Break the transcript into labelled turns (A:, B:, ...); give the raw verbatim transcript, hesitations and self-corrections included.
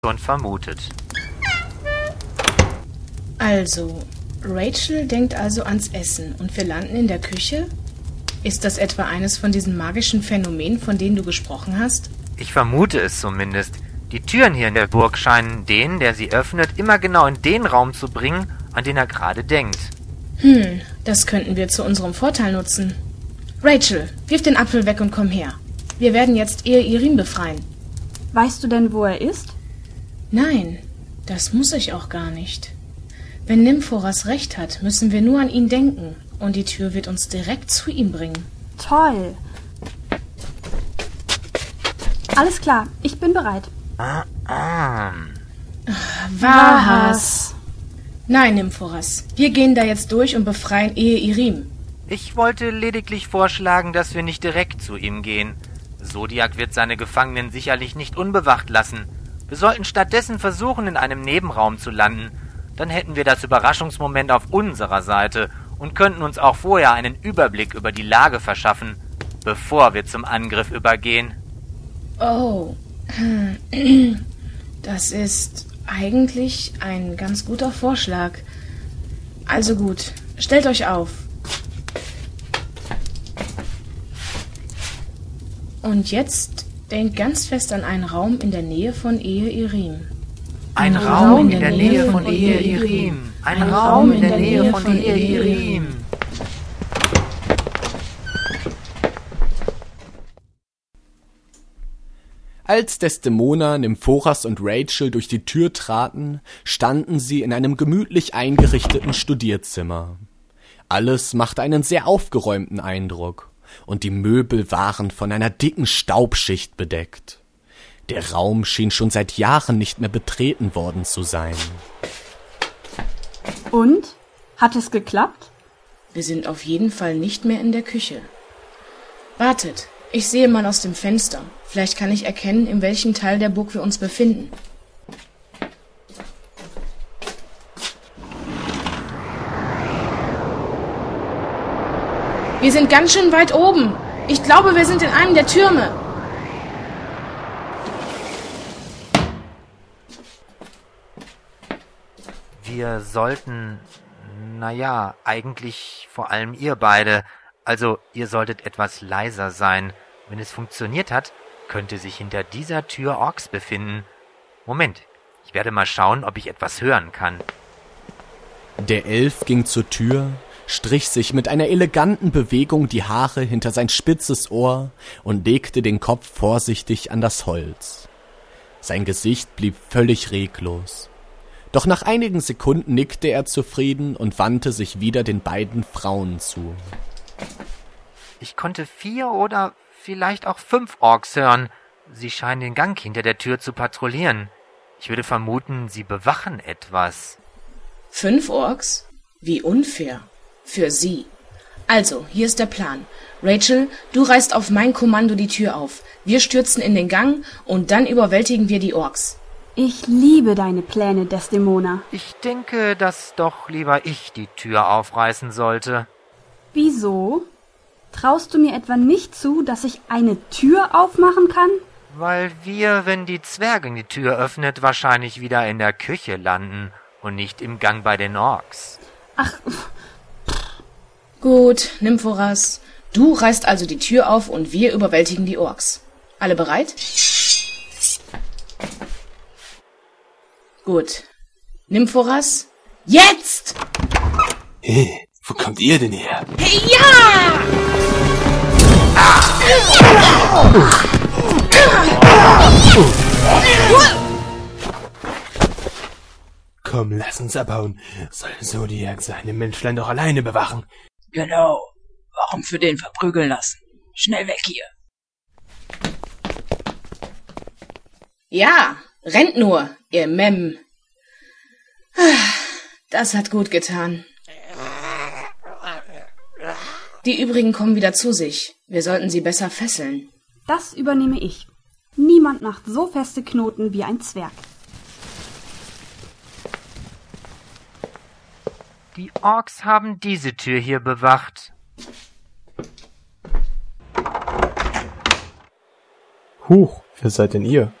A: schon vermutet.
B: Also, Rachel denkt also ans Essen und wir landen in der Küche? Ist das etwa eines von diesen magischen Phänomenen, von denen du gesprochen hast?
A: Ich vermute es zumindest. Die Türen hier in der Burg scheinen den, der sie öffnet, immer genau in den Raum zu bringen, an den er gerade denkt.
B: Hm, das könnten wir zu unserem Vorteil nutzen. Rachel, wirf den Apfel weg und komm her. Wir werden jetzt Ehe Irim befreien.
C: Weißt du denn, wo er ist?
B: Nein, das muss ich auch gar nicht. Wenn Nymphoras recht hat, müssen wir nur an ihn denken und die Tür wird uns direkt zu ihm bringen.
C: Toll. Alles klar, ich bin bereit.
A: Ah, ah.
B: Was? Nein, Nymphoras, wir gehen da jetzt durch und befreien Ehe Irim.
A: Ich wollte lediglich vorschlagen, dass wir nicht direkt zu ihm gehen. Zodiac wird seine Gefangenen sicherlich nicht unbewacht lassen. Wir sollten stattdessen versuchen, in einem Nebenraum zu landen. Dann hätten wir das Überraschungsmoment auf unserer Seite und könnten uns auch vorher einen Überblick über die Lage verschaffen, bevor wir zum Angriff übergehen.
B: Oh, das ist eigentlich ein ganz guter Vorschlag. Also gut, stellt euch auf. Und jetzt denkt ganz fest an einen Raum in der Nähe von Ehe Irim.
A: Ein Raum in der Nähe von Ehe Irim. Ein Raum in der Nähe von Ehe Irim.
D: Als Desdemona, Nymphoras und Rachel durch die Tür traten, standen sie in einem gemütlich eingerichteten Studierzimmer. Alles machte einen sehr aufgeräumten Eindruck, und die Möbel waren von einer dicken Staubschicht bedeckt. Der Raum schien schon seit Jahren nicht mehr betreten worden zu sein.
C: Und? Hat es geklappt?
B: Wir sind auf jeden Fall nicht mehr in der Küche. Wartet, ich sehe mal aus dem Fenster. Vielleicht kann ich erkennen, in welchem Teil der Burg wir uns befinden. Wir sind ganz schön weit oben. Ich glaube, wir sind in einem der Türme.
A: Wir sollten, naja, eigentlich vor allem ihr beide, also ihr solltet etwas leiser sein. Wenn es funktioniert hat, könnte sich hinter dieser Tür Orks befinden. Moment, ich werde mal schauen, ob ich etwas hören kann.
D: Der Elf ging zur Tür, strich sich mit einer eleganten Bewegung die Haare hinter sein spitzes Ohr und legte den Kopf vorsichtig an das Holz. Sein Gesicht blieb völlig reglos. Doch nach einigen Sekunden nickte er zufrieden und wandte sich wieder den beiden Frauen zu.
A: Ich konnte vier oder vielleicht auch fünf Orks hören. Sie scheinen den Gang hinter der Tür zu patrouillieren. Ich würde vermuten, sie bewachen etwas.
B: Fünf Orks? Wie unfair. Für sie. Also, hier ist der Plan. Rachel, du reißt auf mein Kommando die Tür auf. Wir stürzen in den Gang und dann überwältigen wir die Orks.
C: Ich liebe deine Pläne, Desdemona.
A: Ich denke, dass doch lieber ich die Tür aufreißen sollte.
C: Wieso? Traust du mir etwa nicht zu, dass ich eine Tür aufmachen kann?
A: Weil wir, wenn die Zwergin die Tür öffnet, wahrscheinlich wieder in der Küche landen und nicht im Gang bei den Orks.
C: Ach,
B: Gut, Nymphoras. Du reißt also die Tür auf und wir überwältigen die Orks. Alle bereit? Gut. Nymphoras, jetzt!
E: Hey, wo kommt ihr denn her?
B: Hey, ja!
E: Komm, lass uns abhauen. Soll Zodiac seine Menschlein doch alleine bewachen?
F: Genau. Warum für den verprügeln lassen? Schnell weg hier.
B: Ja, rennt nur, ihr Mem. Das hat gut getan. Die übrigen kommen wieder zu sich. Wir sollten sie besser fesseln.
C: das übernehme ich. Niemand macht so feste Knoten wie ein Zwerg.
A: Die Orks haben diese Tür hier bewacht.
E: Huch, wer seid denn ihr?